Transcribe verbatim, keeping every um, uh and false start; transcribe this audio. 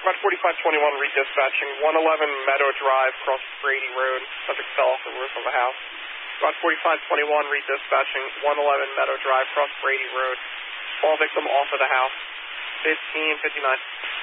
About forty-five twenty-one redispatching, one eleven Meadow Drive, cross Brady Road. Subject fell off the roof of the house. About forty-five twenty-one redispatching, one eleven Meadow Drive, cross Brady Road. Fall victim off of the house. fifteen fifty-nine.